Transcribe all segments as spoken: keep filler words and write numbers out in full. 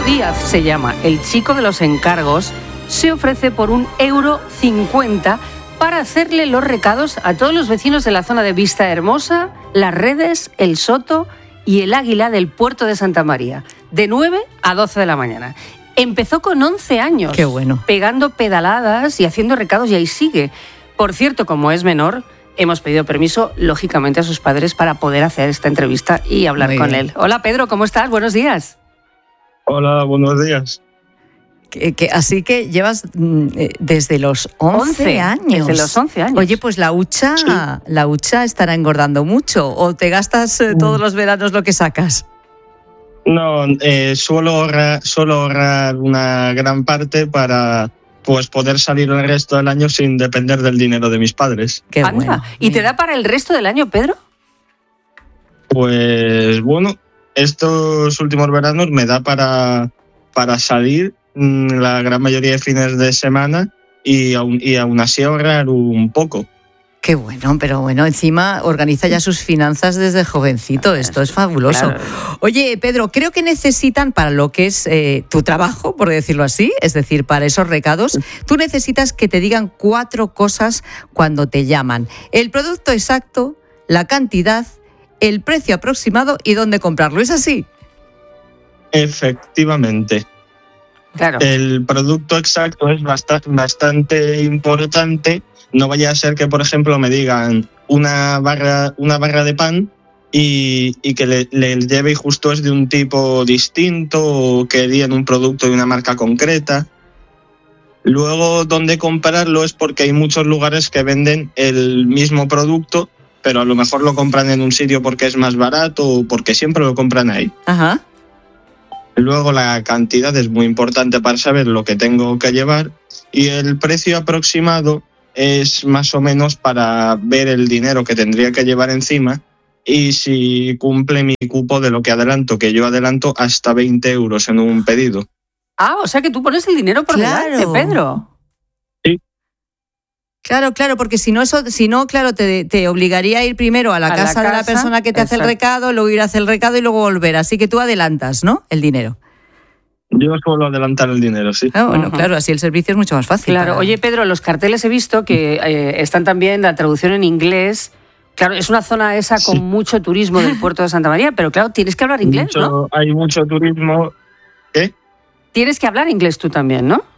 Díaz se llama, el chico de los encargos, se ofrece por un euro cincuenta para hacerle los recados a todos los vecinos de la zona de Vista Hermosa, Las Redes, El Soto y El Águila del puerto de Santa María, de nueve a doce de la mañana. Empezó con once años. Qué bueno. Pegando pedaladas y haciendo recados, y ahí sigue. Por cierto, como es menor, hemos pedido permiso, lógicamente, a sus padres para poder hacer esta entrevista y hablar Muy con bien. él. Hola, Pedro, ¿cómo estás? Buenos días. Hola, buenos días. Que, que, así que llevas mm, eh, desde los once, once años. Desde los once años. Oye, pues la hucha, Sí. la hucha estará engordando mucho. ¿O te gastas eh, todos los veranos lo que sacas? No, eh, suelo, ahorrar, suelo ahorrar una gran parte para pues poder salir el resto del año sin depender del dinero de mis padres. Qué Anda. bueno. ¿Y te Mira. da para el resto del año, Pedro? Pues bueno, estos últimos veranos me da para, para salir mmm, la gran mayoría de fines de semana y aún, y aún así ahorrar un poco. Qué bueno, pero bueno, encima organiza ya sus finanzas desde jovencito. Esto es fabuloso. Claro. Oye, Pedro, creo que necesitan para lo que es eh, tu trabajo, por decirlo así, es decir, para esos recados, tú necesitas que te digan cuatro cosas cuando te llaman. El producto exacto, la cantidad, el precio aproximado y dónde comprarlo. ¿Es así? Efectivamente. Claro. El producto exacto es bastante, bastante importante. No vaya a ser que, por ejemplo, me digan una barra, una barra de pan y, y que le, le lleve y justo es de un tipo distinto o que digan un producto de una marca concreta. Luego, dónde comprarlo es porque hay muchos lugares que venden el mismo producto, pero a lo mejor lo compran en un sitio porque es más barato o porque siempre lo compran ahí. Ajá. Luego la cantidad es muy importante para saber lo que tengo que llevar y el precio aproximado es más o menos para ver el dinero que tendría que llevar encima y si cumple mi cupo de lo que adelanto, que yo adelanto hasta veinte euros en un pedido. Ah, o sea que tú pones el dinero por Claro. delante, Pedro. Claro, claro, porque si no, eso, si no, claro, te, te obligaría a ir primero a la, A la casa, de la casa, persona que te hace el exacto. recado, luego ir a hacer el recado y luego volver. Así que tú adelantas, ¿no? El dinero. Yo suelo adelantar el dinero, sí. Ah, bueno, Ujú. claro, así el servicio es mucho más fácil. Claro. para- Oye, Pedro, los carteles he visto que eh, están también la traducción en inglés. Claro, es una zona esa con Sí. mucho turismo del puerto de Santa María, pero claro, tienes que hablar inglés, Mucho- ¿no? Hay mucho turismo. ¿Qué? Tienes que hablar inglés tú también, ¿no?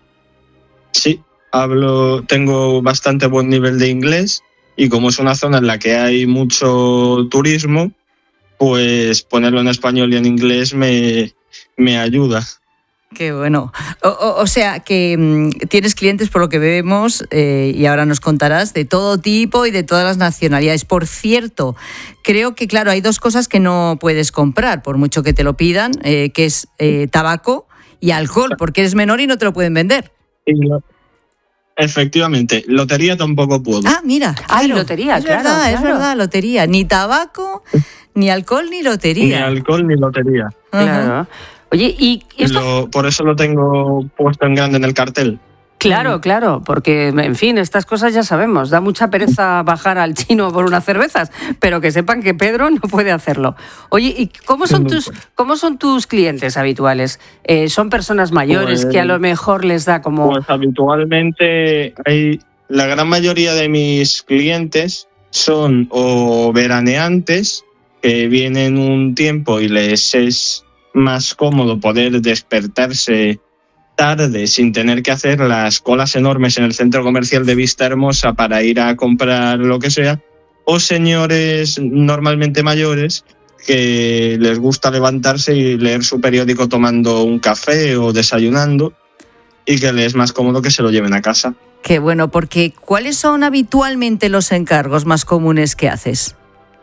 Sí, hablo, tengo bastante buen nivel de inglés y como es una zona en la que hay mucho turismo, pues ponerlo en español y en inglés me, me ayuda. Qué bueno. O, o- o sea, que mm, tienes clientes, por lo que vemos, eh, y ahora nos contarás, de todo tipo y de todas las nacionalidades. Por cierto, creo que, claro, hay dos cosas que no puedes comprar, por mucho que te lo pidan, eh, que es eh, tabaco y alcohol, porque eres menor y no te lo pueden vender. Y lo- efectivamente, lotería tampoco puedo. Ah, mira. Ay, claro. lotería, es claro, verdad, es claro. verdad, lotería. Ni tabaco, ni alcohol, ni Ni lotería. alcohol ni lotería. Ajá. Claro. Oye, y esto... Lo- por eso lo tengo puesto en grande en el cartel. Claro, claro, porque, en fin, estas cosas ya sabemos. Da mucha pereza bajar al chino por unas cervezas, pero que sepan que Pedro no puede hacerlo. Oye, ¿y cómo son tus, cómo son tus clientes habituales? Eh, ¿Son personas mayores Pues- que a lo mejor les da como... Pues habitualmente hay la gran mayoría de mis clientes son o veraneantes que vienen un tiempo y les es más cómodo poder despertarse tarde sin tener que hacer las colas enormes en el centro comercial de Vista Hermosa para ir a comprar lo que sea, o señores normalmente mayores que les gusta levantarse y leer su periódico tomando un café o desayunando y que les es más cómodo que se lo lleven a casa. Qué bueno, porque ¿cuáles son habitualmente los encargos más comunes que haces?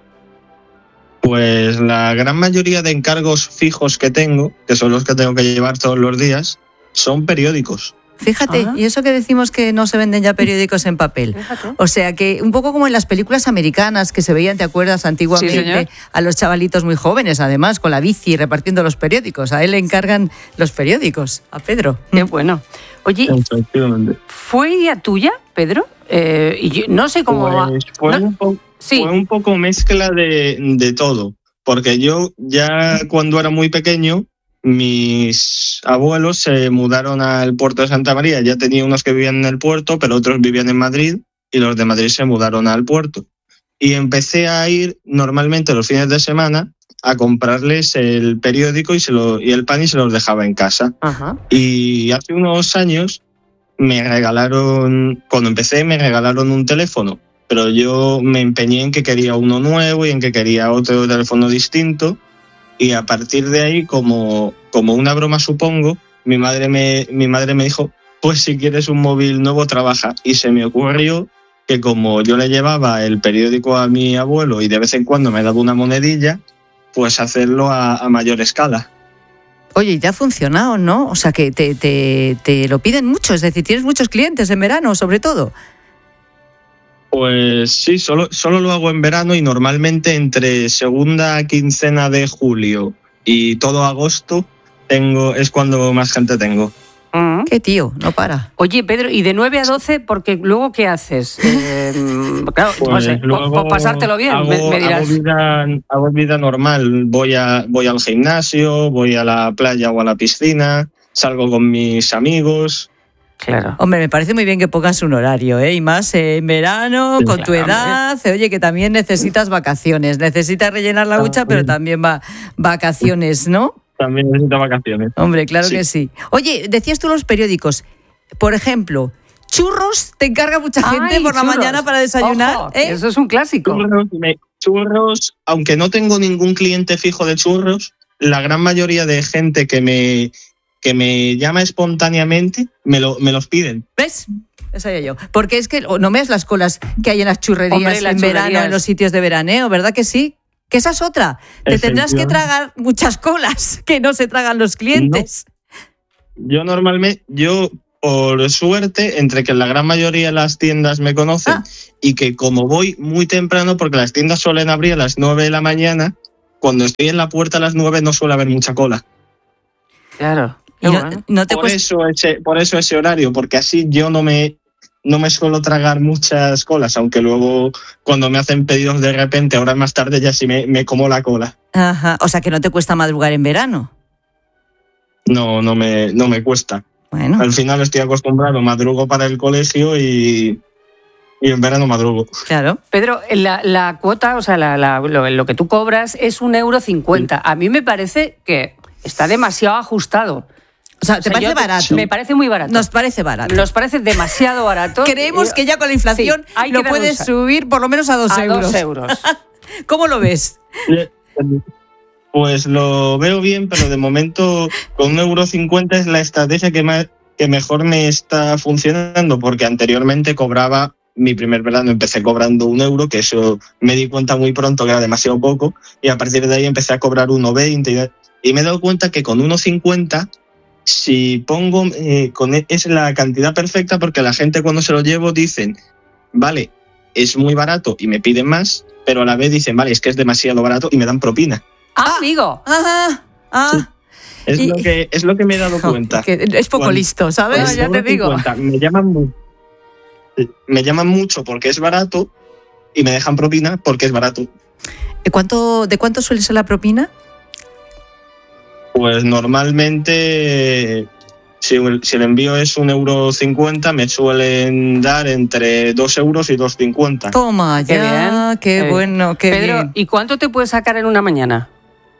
Pues la gran mayoría de encargos fijos que tengo, que son los que tengo que llevar todos los días, son periódicos. Fíjate, Ah. y eso que decimos que no se venden ya periódicos en papel. Fíjate. O sea que un poco como en las películas americanas que se veían, ¿te acuerdas? Sí, Antiguamente señor. a los chavalitos muy jóvenes, además, con la bici repartiendo los periódicos. A él le encargan los periódicos, a Pedro. Qué bueno. Oye, Efectivamente. ¿fue idea tuya, Pedro? Eh, y yo no sé cómo... va- Pues fue, ¿no? un po- Sí. fue un poco mezcla de, de todo, porque yo ya cuando era muy pequeño, mis abuelos se mudaron al puerto de Santa María. Ya tenía unos que vivían en el puerto, pero otros vivían en Madrid y los de Madrid se mudaron al puerto. Y empecé a ir normalmente los fines de semana a comprarles el periódico y, se lo, y el pan y se los dejaba en casa. Ajá. Y hace unos años me regalaron, cuando empecé me regalaron un teléfono, pero yo me empeñé en que quería uno nuevo y en que quería otro teléfono distinto. Y a partir de ahí, como, como una broma supongo, mi madre, me, mi madre me dijo, pues si quieres un móvil nuevo, trabaja. Y se me ocurrió que como yo le llevaba el periódico a mi abuelo y de vez en cuando me daba una monedilla, pues hacerlo a, a mayor escala. Oye, y te ha funcionado, ¿no? O sea, que te, te, te lo piden mucho, es decir, tienes muchos clientes en verano, sobre todo. Pues sí, solo, solo lo hago en verano y normalmente entre segunda quincena de julio y todo agosto tengo es cuando más gente tengo. Mm. Qué tío, no para. Oye, Pedro, ¿y de nueve a doce? Porque luego, ¿qué haces? Eh, claro, Pues no sé, luego por pasártelo bien, hago, me, me dirás. Hago vida, hago vida normal. Voy, a, voy al gimnasio, voy a la playa o a la piscina, salgo con mis amigos. Claro. Hombre, me parece muy bien que pongas un horario, ¿eh? Y más eh, en verano, Sí, con tu claro, edad. Oye, que también necesitas vacaciones. Necesitas rellenar la hucha, pero también va vacaciones, ¿no? También necesito vacaciones. Hombre, claro Sí. que sí. Oye, decías tú los periódicos. Por ejemplo, churros, te encarga mucha gente Ay, por la churros. mañana para desayunar. Ojo, ¿eh? Eso es un clásico. Churros, me- churros, aunque no tengo ningún cliente fijo de churros, la gran mayoría de gente que me, que me llama espontáneamente me, lo, me los piden. ¿Ves? Eso ya yo. Porque es que no veas las colas que hay en las churrerías Hombre, las en verano, churrerías. en los sitios de veraneo, ¿verdad que sí? Que esa es otra. Te tendrás que tragar muchas colas que no se tragan los clientes. Yo normalmente, yo por suerte, entre que la gran mayoría de las tiendas me conocen Ah. y que como voy muy temprano, porque las tiendas suelen abrir a las nueve de la mañana, cuando estoy en la puerta a las nueve no suele haber mucha cola. Claro. Y Qué no, bueno. no te Por cuesta. eso, ese, por eso ese horario, porque así yo no me, no me suelo tragar muchas colas, aunque luego cuando me hacen pedidos de repente, horas más tarde, ya sí me, me como la cola. Ajá. O sea, que no te cuesta madrugar en verano. No, no me, no me cuesta. Bueno. Al final estoy acostumbrado, madrugo para el colegio y, y en verano madrugo. Claro. Pedro, la, la cuota, o sea, la, la, lo, lo que tú cobras es un euro cincuenta. A mí me parece que está demasiado ajustado. O sea, ¿te O sea, parece yo- barato? Me parece muy barato. Nos parece barato. Nos parece demasiado barato. Creemos Y- que ya con la inflación Sí, hay lo que dar un puedes sa- subir por lo menos a dos a euros. dos euros. ¿Cómo lo ves? Pues lo veo bien, pero de momento con un euro cincuenta es la estrategia que, más, que mejor me está funcionando, porque anteriormente cobraba, mi primer verano empecé cobrando un euro, que eso me di cuenta muy pronto que era demasiado poco, y a partir de ahí empecé a cobrar uno veinte, y me he dado cuenta que con uno cincuenta, si pongo, eh, con e- es la cantidad perfecta, porque la gente cuando se lo llevo dicen, vale, es muy barato y me piden más, pero a la vez dicen, vale, es que es demasiado barato y me dan propina. Ah, amigo. Ah, ah. Es, Y- lo que, es lo que me he dado cuenta. Que es poco Cuando- listo, ¿sabes? Cuando Ya te tengo digo. cincuenta, Me llaman, mu- me llaman mucho porque es barato y me dejan propina porque es barato. ¿De cuánto, ¿De cuánto suele ser la propina? Pues normalmente, si el, si el envío es un euro cincuenta, me suelen dar entre dos euros y dos cincuenta. Toma, Qué ya, bien, qué, qué bien. bueno, qué Pedro, bien. ¿y cuánto te puedes sacar en una mañana?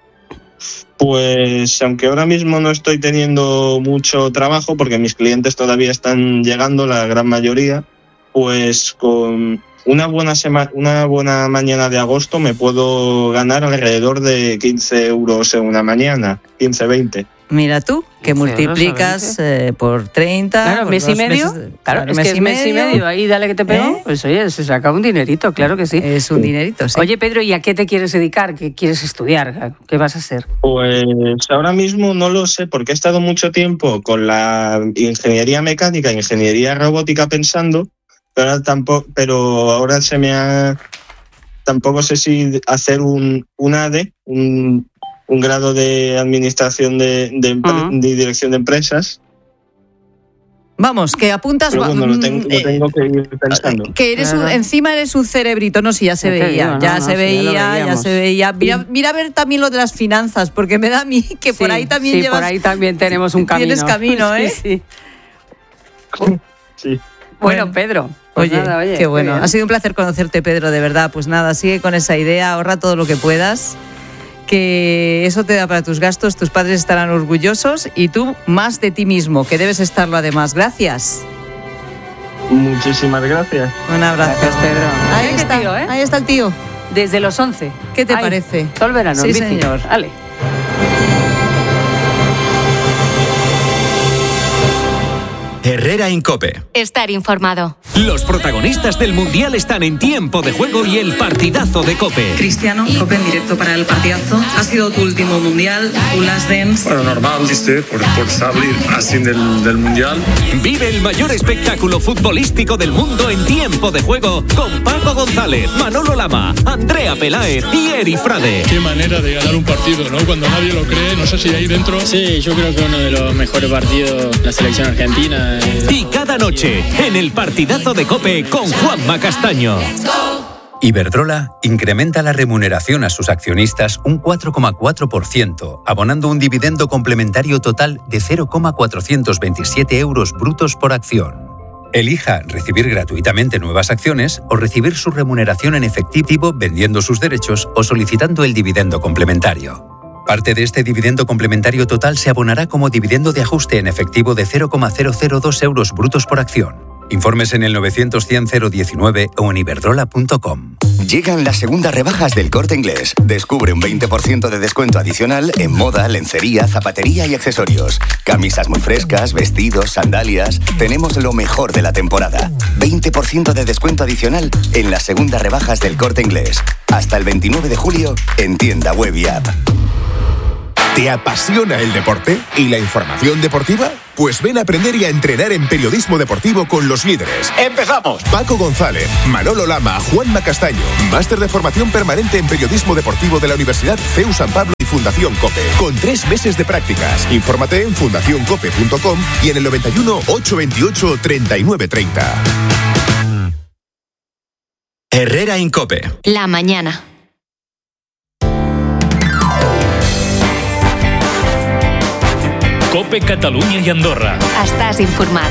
Pues aunque ahora mismo no estoy teniendo mucho trabajo porque mis clientes todavía están llegando, la gran mayoría, pues con una buena sema- una buena mañana de agosto me puedo ganar alrededor de quince euros en una mañana, quince, veinte. Mira tú, que quince euros, multiplicas eh, por treinta. Claro, por mes y dos medio. meses, Claro, es que es mes y medio. Ahí dale que te pego. ¿Eh? Pues oye, se saca un dinerito, claro que sí. Es un dinerito, sí. Oye, Pedro, ¿y a qué te quieres dedicar? ¿Qué quieres estudiar? ¿Qué vas a hacer? Pues ahora mismo no lo sé porque he estado mucho tiempo con la ingeniería mecánica, ingeniería robótica pensando, pero ahora tampoco, pero ahora se me ha tampoco sé si hacer un, un A D, un, un grado de administración de, de, empre- Ujú. de dirección de empresas, Vamos, que apuntas... Pero bueno, lo tengo, lo tengo que ir pensando. Que eres un, encima eres un cerebrito, no, sí, ya se Ya te veía, digo, no, ya no, se sí, veía, ya lo ya veíamos. se veía. Mira, mira a ver también lo de las finanzas, porque me da a mí que por Sí, ahí también sí, llevas... por ahí también tenemos un camino. Tienes camino, ¿eh? Sí, sí. Sí. Bueno, Bueno. Pedro, pues Oye, nada, oye, qué bueno. bien. Ha sido un placer conocerte, Pedro, de verdad. Pues nada, sigue con esa idea, ahorra todo lo que puedas, que eso te da para tus gastos, tus padres estarán orgullosos y tú más de ti mismo, que debes estarlo además. Gracias. Muchísimas gracias. Un abrazo. Gracias, Pedro. Ahí Mira qué está, tío, ¿eh? ahí está el tío. Desde los once. ¿Qué te Ahí, parece? Todo el verano, Sí, en bici. señor. Vale. Herrera en COPE. Estar informado. Los protagonistas del Mundial están en Tiempo de Juego y el partidazo de COPE. Cristiano, COPE en directo para el partidazo. Ha sido tu último mundial, tu last dance. Bueno, normal, ¿viste? Por, por salir así del, del mundial. Vive el mayor espectáculo futbolístico del mundo en Tiempo de Juego con Paco González, Manolo Lama, Andrea Peláez y Eri Frade. Qué manera de ganar un partido, ¿no? Cuando nadie lo cree, no sé si ahí dentro... Sí, yo creo que uno de los mejores partidos de la selección argentina. Y cada noche en el partidazo de COPE con Juanma Castaño. Iberdrola incrementa la remuneración a sus accionistas un cuatro coma cuatro por ciento, abonando un dividendo complementario total de cero coma cuatrocientos veintisiete euros brutos por acción. Elija recibir gratuitamente nuevas acciones o recibir su remuneración en efectivo vendiendo sus derechos o solicitando el dividendo complementario. Parte de este dividendo complementario total se abonará como dividendo de ajuste en efectivo de cero coma cero cero dos euros brutos por acción. Informes en el novecientos cien cero diecinueve o en iberdrola punto com. Llegan las segundas rebajas del Corte Inglés. Descubre un veinte por ciento de descuento adicional en moda, lencería, zapatería y accesorios. Camisas muy frescas, vestidos, sandalias. Tenemos lo mejor de la temporada. veinte por ciento de descuento adicional en las segundas rebajas del Corte Inglés. Hasta el veintinueve de julio en tienda web y app. ¿Te apasiona el deporte y la información deportiva? Pues ven a aprender y a entrenar en periodismo deportivo con los líderes. ¡Empezamos! Paco González, Manolo Lama, Juanma Castaño. Máster de formación permanente en periodismo deportivo de la Universidad C E U San Pablo y Fundación COPE. Con tres meses de prácticas. Infórmate en fundación cope punto com y en el noventa y uno, ochocientos veintiocho, treinta y nueve treinta. Herrera en COPE. La mañana. COPE Catalunya i Andorra. Estàs informat.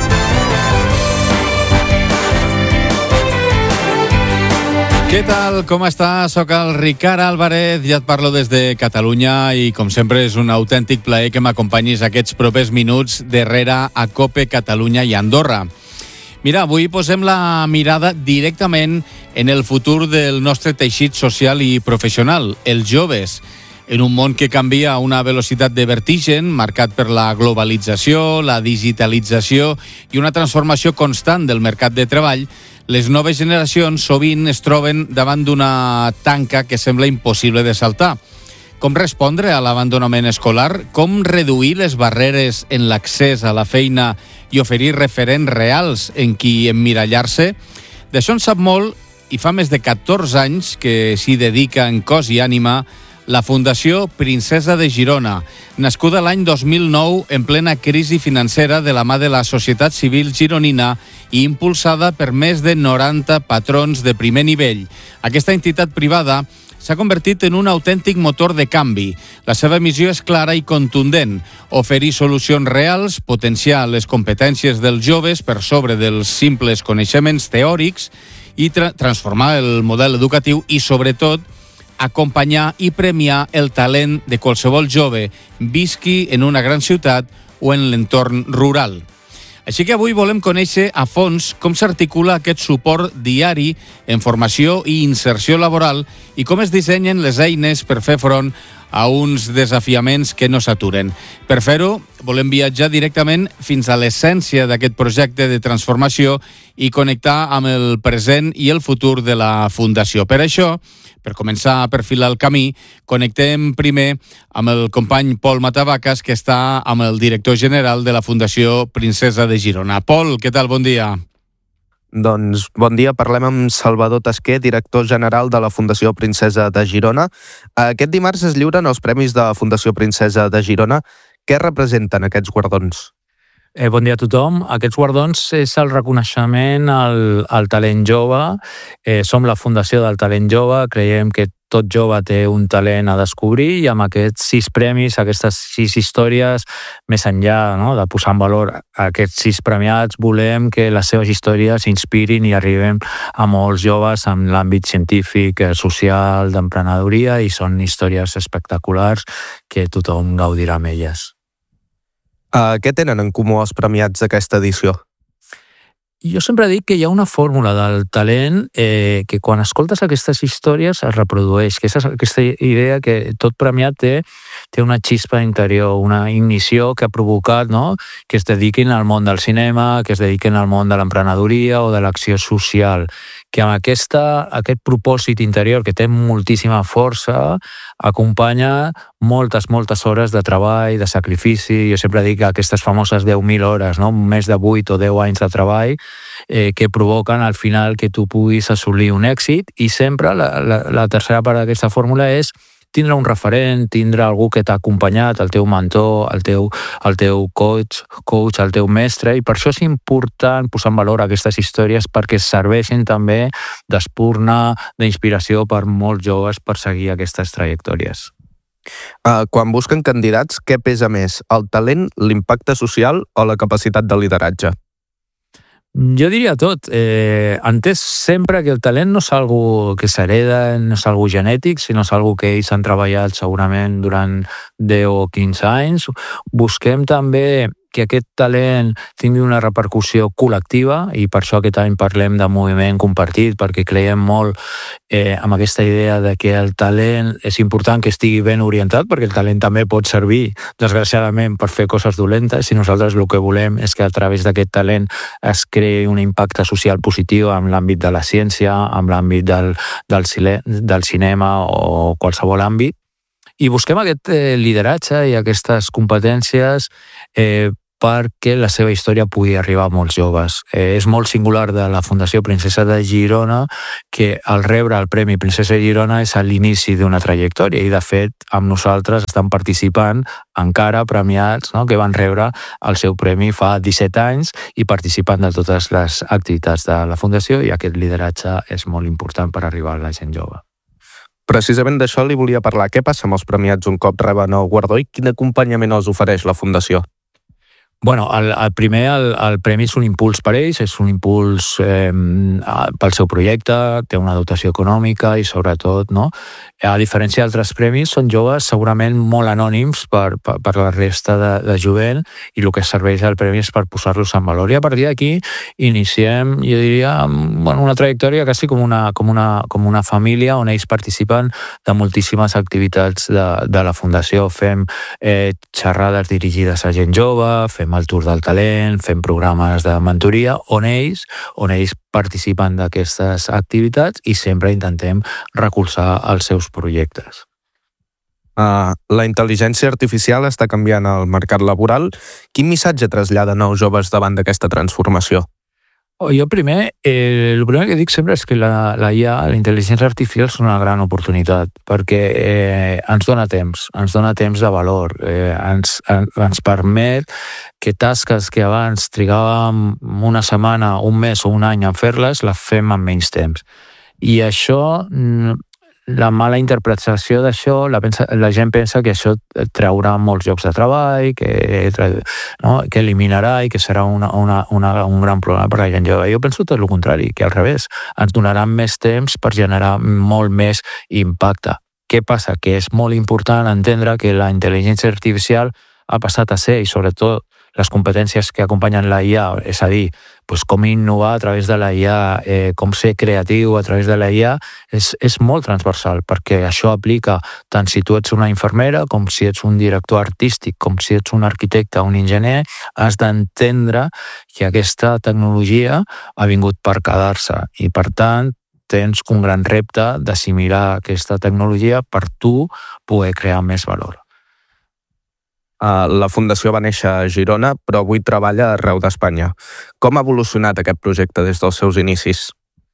Què tal? Com està? Soc el Ricard Álvarez, ja et parlo des de Catalunya i, com sempre, és un autèntic plaer que m'acompanyis aquests propers minuts d'Herrera a COPE Catalunya i Andorra. Mira, avui posem la mirada directament en el futur del nostre teixit social i professional, els joves. En un món que canvia a una velocitat de vertigen, marcat per la globalització, la digitalització i una transformació constant del mercat de treball, les noves generacions sovint es troben davant d'una tanca que sembla impossible de saltar. Com respondre a l'abandonament escolar? Com reduir les barreres en l'accés a la feina i oferir referents reals en qui emmirallar-se? D'això en sap molt i fa més de catorze anys que s'hi dedica en cos i ànima la Fundació Princesa de Girona, nascuda l'any dos mil nou en plena crisi financera de la mà de la societat civil gironina i impulsada per més de noranta patrons de primer nivell. Aquesta entitat privada s'ha convertit en un autèntic motor de canvi. La seva missió és clara i contundent: oferir solucions reals, potenciar les competències dels joves per sobre dels simples coneixements teòrics i tra- transformar el model educatiu i, sobretot, acompanyar i premiar el talent de qualsevol jove, visqui en una gran ciutat o en l'entorn rural. Així que avui volem conèixer a fons com s'articula aquest suport diari en formació i inserció laboral i com es dissenyen les eines per fer front a uns desafiaments que no s'aturen. Per fer-ho, volem viatjar directament fins a l'essència d'aquest projecte de transformació i connectar amb el present i el futur de la Fundació. Per això, per començar a perfilar el camí, connectem primer amb el company Pol Matavacas, que està amb el director general de la Fundació Princesa de Girona. Pol, què tal? Bon dia. Doncs bon dia, parlem amb Salvador Tasquer, director general de la Fundació Princesa de Girona. Aquest dimarts es lliuren els premis de la Fundació Princesa de Girona. Què representen aquests guardons? Eh, bon dia a tothom. Aquests guardons és el reconeixement al, al talent jove. Eh, som la Fundació del Talent Jove. Creiem que tot jove té un talent a descobrir i amb aquests sis premis, aquestes sis històries, més enllà, no?, de posar en valor aquests sis premiats, volem que les seves històries inspirin i arribem a molts joves en l'àmbit científic, social, d'emprenedoria, i són històries espectaculars que tothom gaudirà amb elles. Uh, què tenen en comú els premiats d'aquesta edició? Jo sempre dic que hi ha una fórmula del talent eh, que quan escoltes aquestes històries es reprodueix, que és aquesta idea que tot premiat té, té una xispa interior, una ignició que ha provocat, no?, que es dediquin al món del cinema, que es dediquin al món de l'emprenedoria o de l'acció social, que amb aquesta, aquest propòsit interior que té moltíssima força acompanya moltes, moltes hores de treball, de sacrifici. Jo sempre dic que aquestes famoses deu mil hores, no?, més de vuit o deu anys de treball, eh, que provoquen al final que tu puguis assolir un èxit. I sempre la, la, la tercera part d'aquesta fórmula és tindre un referent, tindre algú que t'ha acompanyat, el teu mentor, el teu, el teu coach, coach, el teu mestre, i per això és important posar en valor aquestes històries perquè serveixin també d'espurna, d'inspiració per molts joves per seguir aquestes trajectòries. Uh, quan busquen candidats, què pesa més? El talent, l'impacte social o la capacitat de lideratge? Jo diria tot. Eh, entès sempre que el talent no és algo que s'hereda, no és algo genètic, sinó és algo que ells han treballat segurament durant deu o quinze anys. Busquem també que aquest talent tingui una repercussió col·lectiva, i per això aquest any parlem de moviment compartit, perquè creiem molt eh, amb aquesta idea de que el talent és important que estigui ben orientat, perquè el talent també pot servir, desgraciadament, per fer coses dolentes, i nosaltres el que volem és que a través d'aquest talent es creï un impacte social positiu en l'àmbit de la ciència, en l'àmbit del, del, del cinema o qualsevol àmbit. I busquem aquest eh, lideratge i aquestes competències eh, perquè la seva història pugui arribar a molts joves. Eh, és molt singular de la Fundació Princesa de Girona que al rebre el Premi Princesa de Girona és a l'inici d'una trajectòria, i de fet amb nosaltres estan participant encara premiats, no?, que van rebre el seu premi fa disset anys i participant de totes les activitats de la Fundació, i aquest lideratge és molt important per arribar a la gent jove. Precisament d'això li volia parlar. Què passa amb els premiats un cop reben el guardó i quin acompanyament els ofereix la Fundació? Bueno, el, el primer, el, el premi és un impuls per ells, és un impuls eh, pel seu projecte, té una dotació econòmica i sobretot, no?, a diferència d'altres premis, són joves segurament molt anònims per, per, per la resta de, de jovent, i el que serveix al premi és per posar-los en valor. I a partir d'aquí iniciem, jo diria, bueno, una trajectòria quasi com una, com, una, com una família on ells participen de moltíssimes activitats de, de la Fundació. Fem eh, xerrades dirigides a gent jove, fem el Tour del Talent, fem programes de mentoria on ells, on ells participen d'aquestes activitats i sempre intentem recolzar els seus projectes. Uh, la intel·ligència artificial està canviant el mercat laboral. Quin missatge traslladen els joves davant d'aquesta transformació? Oh, jo primer, eh, el primer que dic sempre és que la, la I A, la intel·ligència artificial, és una gran oportunitat, perquè eh, ens dona temps, ens dona temps de valor, eh, ens, ens permet que tasques que abans trigàvem una setmana, un mes o un any en fer-les, les fem en menys temps. I això, la mala interpretació d'això, la, pensa, la gent pensa que això traurà molts llocs de treball, que, no, que eliminarà i que serà una, una, una, un gran problema per a la gent jove. Jo penso tot el contrari, que al revés, ens donaran més temps per generar molt més impacte. Què passa? Que és molt important entendre que la intel·ligència artificial ha passat a ser, i sobretot les competències que acompanyen la I A, és a dir, doncs com innovar a través de la I A, eh, com ser creatiu a través de la I A, és, és molt transversal, perquè això aplica tant si tu ets una infermera, com si ets un director artístic, com si ets un arquitecte o un enginyer. Has d'entendre que aquesta tecnologia ha vingut per quedar-se, i per tant tens un gran repte d'assimilar aquesta tecnologia per tu poder crear més valor. Uh, la Fundació va néixer a Girona, però avui treballa arreu d'Espanya. Com ha evolucionat aquest projecte des dels seus inicis?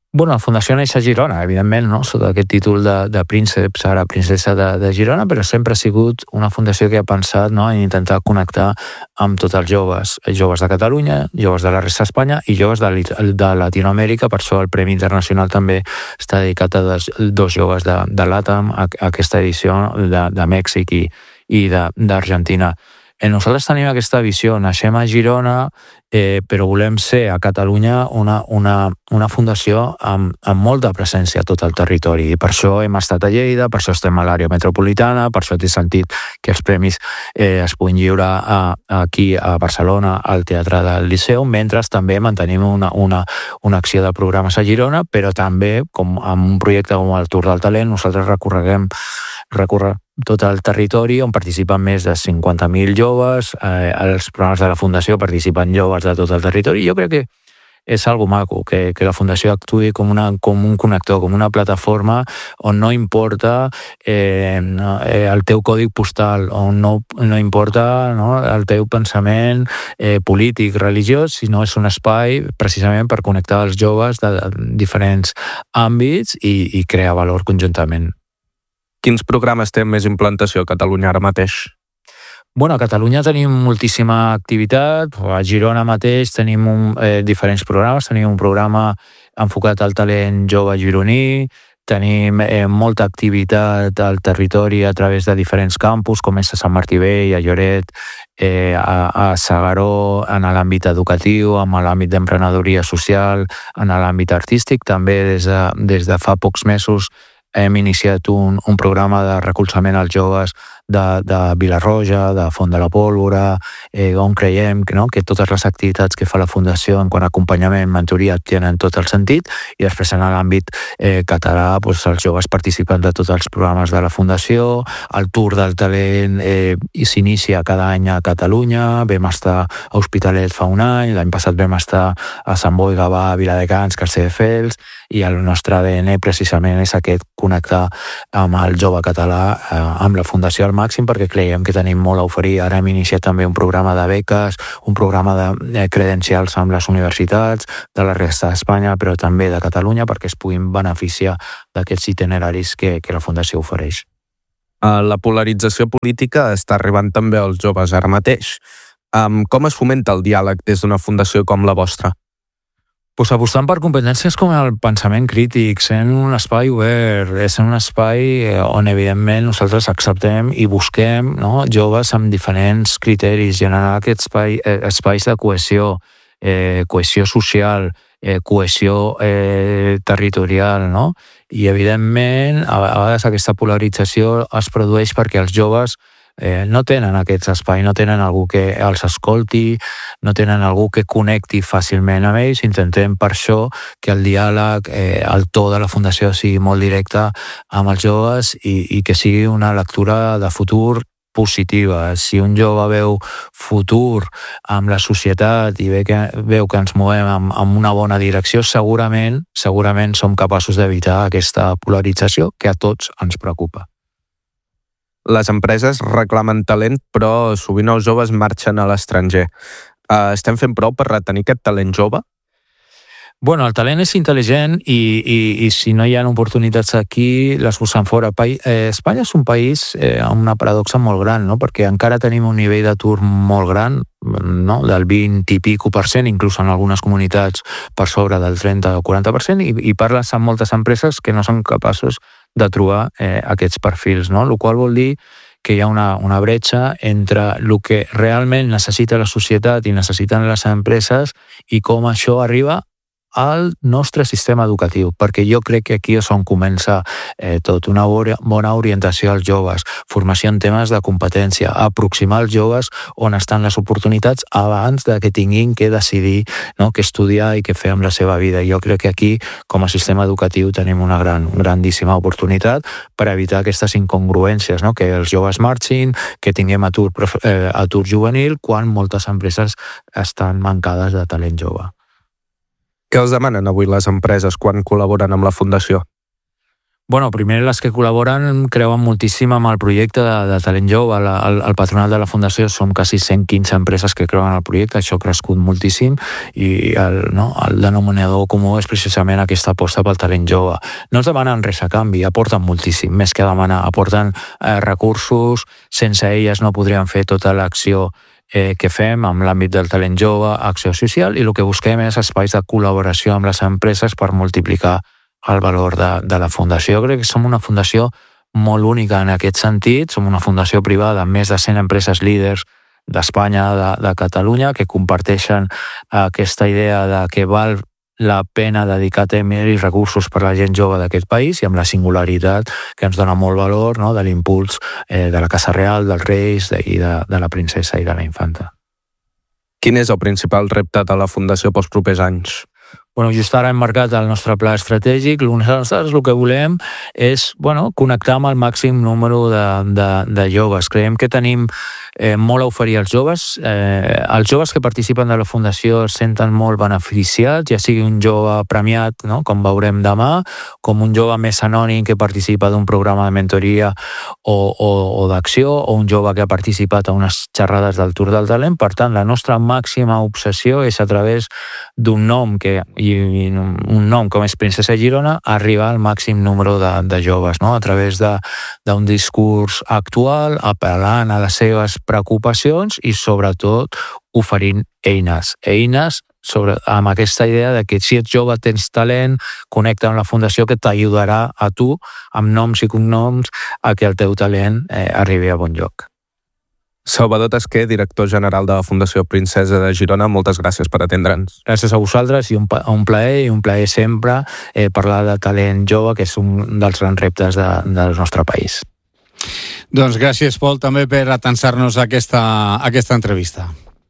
Bueno, la Fundació neix a Girona, evidentment, no? Sota aquest títol de, de prínceps, ara princesa de, de Girona, però sempre ha sigut una fundació que ha pensat, no?, en intentar connectar amb tots els joves, joves de Catalunya, joves de la resta d'Espanya i joves de, de Latinoamèrica. Per això el Premi Internacional també està dedicat a dos, dos joves de, de l'ATAM, a, a aquesta edició de, de Mèxic i, i d'Argentina. Nosaltres tenim aquesta visió, naixem a Girona, eh, però volem ser a Catalunya una, una, una fundació amb, amb molta presència a tot el territori. I per això hem estat a Lleida, per això estem a l'àrea metropolitana, per això té sentit que els premis eh, es puguin lliurar a, aquí a Barcelona, al Teatre del Liceu, mentre també mantenim una, una, una acció de programes a Girona, però també, com amb un projecte com el Tour del Talent, nosaltres recorreguem recórrer tot el territori on participen més de cinquanta mil joves, eh, els programes de la Fundació participen joves de tot el territori. Jo crec que és algo maco, que, que la Fundació actuï com, una, com un connector, com una plataforma on no importa eh, el teu còdig postal, on no, no importa, no, el teu pensament eh, polític, religiós, sinó és un espai precisament per connectar els joves de, de diferents àmbits i, i crear valor conjuntament. Quins programes té més implantació a Catalunya ara mateix? Bueno, a Catalunya tenim moltíssima activitat, a Girona mateix tenim un, eh, diferents programes, tenim un programa enfocat al talent jove gironí, tenim eh, molta activitat al territori a través de diferents campus, com és a Sant Martí Vell, a Lloret, eh, a, a S'Agaró, en l'àmbit educatiu, en l'àmbit d'emprenedoria social, en l'àmbit artístic. També des de, des de fa pocs mesos hem iniciat un, un programa de recolzament als joves de, de Vilarroja, de Font de la Pólvora, eh, on creiem que, no, que totes les activitats que fa la Fundació en quant a acompanyament, mentoria, tenen tot el sentit, i després en l'àmbit eh, català, doncs, els joves participen de tots els programes de la Fundació, el Tour del Talent eh, s'inicia cada any a Catalunya, vam estar a Hospitalet fa un any, l'any passat vam estar a Sant Boi, Gavà, Viladecans, Castelldefels, i el nostre A D N precisament és aquest, connectar amb el jove català, eh, amb la Fundació al màxim, perquè creiem que tenim molt a oferir. Ara hem iniciat també un programa de beques, un programa de credencials amb les universitats de la resta d'Espanya, però també de Catalunya, perquè es puguin beneficiar d'aquests itineraris que, que la Fundació ofereix. La polarització política està arribant també als joves ara mateix. Com es fomenta el diàleg des d'una fundació com la vostra? Pues apostant per competències com el pensament crític, sent un espai obert, sent un espai on evidentment nosaltres acceptem i busquem, no, joves amb diferents criteris, generar aquests espai, eh, espais de cohesió, eh, cohesió social, eh, cohesió eh, territorial, no? I evidentment a vegades aquesta polarització es produeix perquè els joves Eh, no tenen aquests espais, no tenen algú que els escolti, no tenen algú que connecti fàcilment amb ells. Intentem per això que el diàleg, eh, el to de la Fundació sigui molt directe amb els joves i, i que sigui una lectura de futur positiva. Si un jove veu futur amb la societat i ve que, veu que ens movem amb, amb una bona direcció, segurament, segurament som capaços d'evitar aquesta polarització que a tots ens preocupa. Les empreses reclamen talent, però sovint els joves marxen a l'estranger. Estem fent prou per retenir aquest talent jove? Bueno, el talent és intel·ligent i, i, i si no hi ha oportunitats aquí, les busquen fora. Eh, Espanya és un país eh, amb una paradoxa molt gran, no? Perquè encara tenim un nivell d'atur molt gran, no? Del vint i pico per cent, inclús en algunes comunitats per sobre del trenta o quaranta per cent, i, i parles amb moltes empreses que no són capaços de trobar eh, aquests perfils, no? El qual vol dir que hi ha una, una bretxa entre el que realment necessita la societat i necessiten les empreses i com això arriba al nostre sistema educatiu, perquè jo crec que aquí és on comença eh, tot, una bona orientació als joves, formació en temes de competència, aproximar els joves on estan les oportunitats abans de que tinguin que decidir, no, què estudiar i què fer amb la seva vida. Jo crec que aquí, com a sistema educatiu, tenim una gran, grandíssima oportunitat per evitar aquestes incongruències, no? Que els joves marxin, que tinguem atur, eh, atur juvenil, quan moltes empreses estan mancades de talent jove. Què els demanen avui les empreses quan col·laboren amb la Fundació? Bueno, primer, les que col·laboren creuen moltíssim amb el projecte de, de Talent Jove. El, el patronat de la Fundació som quasi cent quinze empreses que creuen el projecte, això ha crescut moltíssim i el, no, el denominador comú és precisament aquesta aposta pel talent jove. No ens demanen res a canvi, aporten moltíssim, més que demanar, aporten eh, recursos, sense elles no podríem fer tota l'acció eh, que fem amb l'àmbit del talent jove, acció social, i el que busquem és espais de col·laboració amb les empreses per multiplicar el valor de, de la fundació. Jo crec que som una fundació molt única en aquest sentit, som una fundació privada amb més de cent empreses líders d'Espanya, de, de Catalunya, que comparteixen aquesta idea de que val la pena dedicar temps i recursos per a la gent jove d'aquest país, i amb la singularitat que ens dona molt valor, no?, de l'impuls eh, de la Casa Real, dels Reis de, i de, de la princesa i de la infanta. Quin és el principal repte de la Fundació pels propers anys? Bueno, just ara hem marcat el nostre pla estratègic. Nosaltres el que volem és, bueno, connectar amb el màxim número de, de, de joves. Creiem que tenim eh, molt a oferir als joves. Eh, els joves que participen de la Fundació es senten molt beneficiats, ja sigui un jove premiat, no?, com veurem demà, com un jove més anònim que participa d'un programa de mentoria o, o, o d'acció, o un jove que ha participat a unes xerrades del Tour del Talent. Per tant, la nostra màxima obsessió és, a través d'un nom que i un nom com és Princesa Girona, arribar al màxim número de, de joves, no?, a través d'un discurs actual, apel·lant a les seves preocupacions i, sobretot, oferint eines. Eines sobre, amb aquesta idea de que si ets jove, tens talent, connecta amb la Fundació, que t'ajudarà a tu, amb noms i cognoms, a que el teu talent eh, arribi a bon lloc. Salvador Tasquer, director general de la Fundació Princesa de Girona, moltes gràcies per atendre'ns. Gràcies a vosaltres i un, un plaer, i un plaer sempre eh, parlar de talent jove, que és un dels grans reptes de, del nostre país. Doncs gràcies, Pol, també per atensar-nos a aquesta, a aquesta entrevista.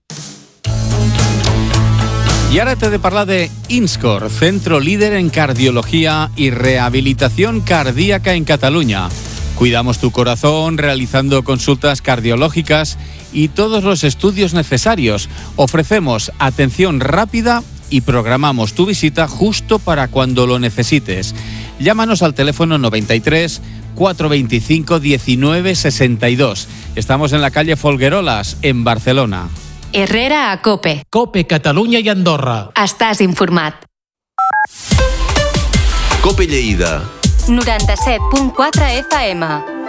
Y ahora te he de parlar de INSCOR, centro líder en cardiología y rehabilitación cardíaca en Cataluña. Cuidamos tu corazón realizando consultas cardiológicas y todos los estudios necesarios. Ofrecemos atención rápida y programamos tu visita justo para cuando lo necesites. Llámanos al teléfono noventa y tres, cuatrocientos veinticinco, diecinueve sesenta y dos. Estamos en la calle Folguerolas, en Barcelona. Herrera a Cope. Cope, Catalunya i Andorra. Estàs informat. Cope Lleida. noranta-set punt quatre F M.